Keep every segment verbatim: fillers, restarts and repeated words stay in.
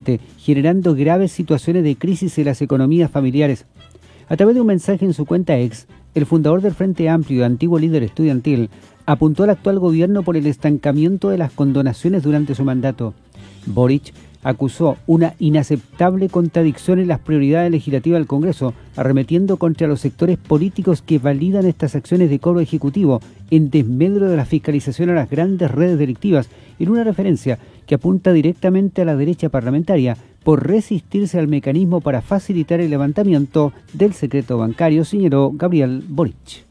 fuerte, generando graves situaciones de crisis en las economías familiares. A través de un mensaje en su cuenta ex, el fundador del Frente Amplio y antiguo líder estudiantil apuntó al actual gobierno por el estancamiento de las condonaciones durante su mandato. Boric acusó una inaceptable contradicción en las prioridades legislativas del Congreso, arremetiendo contra los sectores políticos que validan estas acciones de cobro ejecutivo en desmedro de la fiscalización a las grandes redes delictivas, en una referencia que apunta directamente a la derecha parlamentaria por resistirse al mecanismo para facilitar el levantamiento del secreto bancario, señaló Gabriel Boric.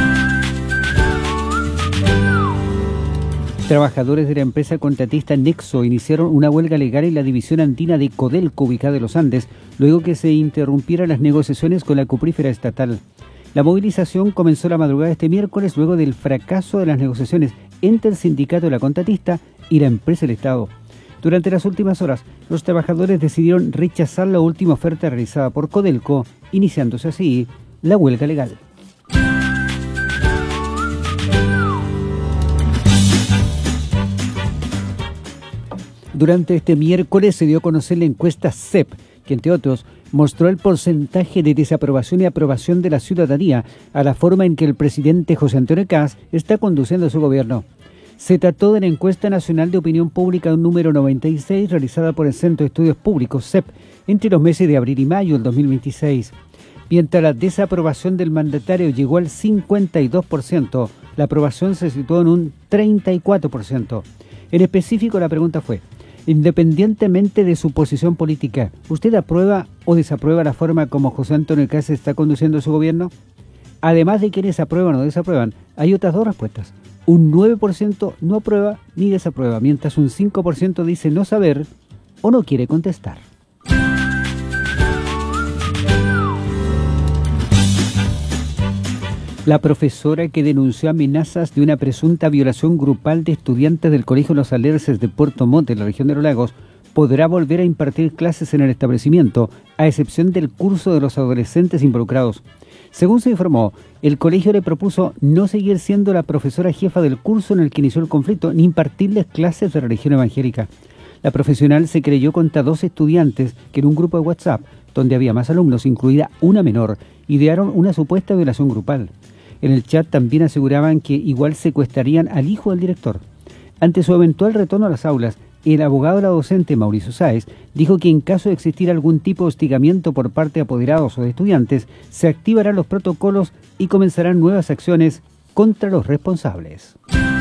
Trabajadores de la empresa contratista Nexo iniciaron una huelga legal en la división andina de Codelco, ubicada en los Andes, luego que se interrumpieran las negociaciones con la cuprífera estatal. La movilización comenzó la madrugada de este miércoles luego del fracaso de las negociaciones entre el sindicato de la contratista y la empresa del Estado. Durante las últimas horas, los trabajadores decidieron rechazar la última oferta realizada por Codelco, iniciándose así la huelga legal. Durante este miércoles se dio a conocer la encuesta C E P, que entre otros mostró el porcentaje de desaprobación y aprobación de la ciudadanía a la forma en que el presidente José Antonio Kast está conduciendo su gobierno. Se trató de la encuesta nacional de opinión pública número noventa y seis realizada por el Centro de Estudios Públicos C E P entre los meses de abril y mayo del dos mil veintiséis. Mientras la desaprobación del mandatario llegó al cincuenta y dos por ciento, la aprobación se situó en un treinta y cuatro por ciento. En específico, la pregunta fue: independientemente de su posición política, ¿usted aprueba o desaprueba la forma como José Antonio Kast está conduciendo su gobierno? Además de quienes aprueban o desaprueban, hay otras dos respuestas. Un nueve por ciento no aprueba ni desaprueba, mientras un cinco por ciento dice no saber o no quiere contestar. La profesora que denunció amenazas de una presunta violación grupal de estudiantes del Colegio Los Alerces de Puerto Montt, en la región de los Lagos, podrá volver a impartir clases en el establecimiento, a excepción del curso de los adolescentes involucrados. Según se informó, el colegio le propuso no seguir siendo la profesora jefa del curso en el que inició el conflicto, ni impartirles clases de religión evangélica. La profesional se creyó contra dos estudiantes que en un grupo de WhatsApp, donde había más alumnos, incluida una menor, idearon una supuesta violación grupal. En el chat también aseguraban que igual secuestrarían al hijo del director. Ante su eventual retorno a las aulas, el abogado de la docente, Mauricio Sáez, dijo que en caso de existir algún tipo de hostigamiento por parte de apoderados o de estudiantes, se activarán los protocolos y comenzarán nuevas acciones contra los responsables.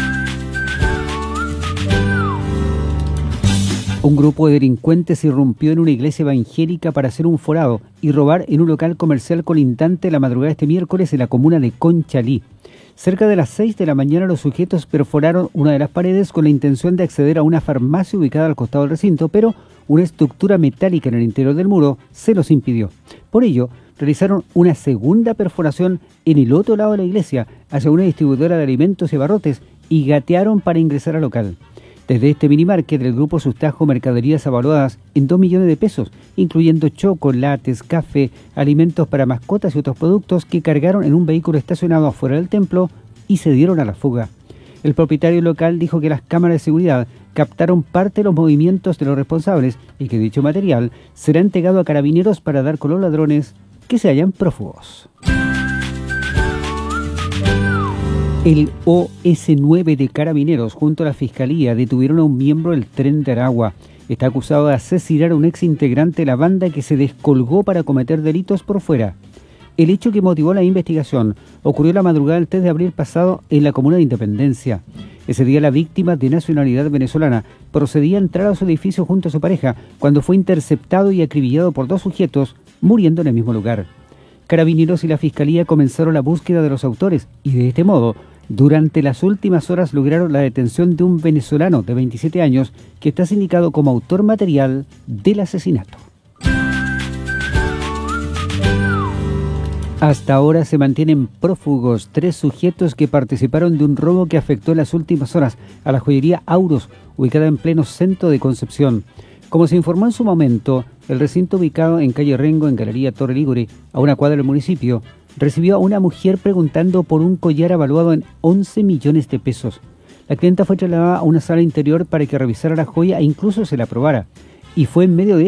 Un grupo de delincuentes irrumpió en una iglesia evangélica para hacer un forado y robar en un local comercial colindante la madrugada de este miércoles en la comuna de Conchalí. Cerca de las seis de la mañana los sujetos perforaron una de las paredes con la intención de acceder a una farmacia ubicada al costado del recinto, pero una estructura metálica en el interior del muro se los impidió. Por ello, realizaron una segunda perforación en el otro lado de la iglesia, hacia una distribuidora de alimentos y abarrotes, y gatearon para ingresar al local. Desde este minimarket, el grupo sustrajo mercaderías avaluadas en dos millones de pesos, incluyendo chocolates, café, alimentos para mascotas y otros productos que cargaron en un vehículo estacionado afuera del templo y se dieron a la fuga. El propietario local dijo que las cámaras de seguridad captaron parte de los movimientos de los responsables y que dicho material será entregado a carabineros para dar con los ladrones que se hallan prófugos. El O S nueve de Carabineros junto a la Fiscalía detuvieron a un miembro del Tren de Aragua. Está acusado de asesinar a un ex integrante de la banda que se descolgó para cometer delitos por fuera. El hecho que motivó la investigación ocurrió la madrugada del tres de abril pasado en la comuna de Independencia. Ese día la víctima, de nacionalidad venezolana, procedía a entrar a su edificio junto a su pareja cuando fue interceptado y acribillado por dos sujetos, muriendo en el mismo lugar. Carabineros y la Fiscalía comenzaron la búsqueda de los autores y de este modo, durante las últimas horas lograron la detención de un venezolano de veintisiete años que está sindicado como autor material del asesinato. Hasta ahora se mantienen prófugos tres sujetos que participaron de un robo que afectó en las últimas horas a la joyería Auros, ubicada en pleno centro de Concepción. Como se informó en su momento, el recinto ubicado en calle Rengo, en Galería Torre Ligure, a una cuadra del municipio, recibió a una mujer preguntando por un collar evaluado en once millones de pesos. La clienta fue trasladada a una sala interior para que revisara la joya e incluso se la probara. Y fue en medio de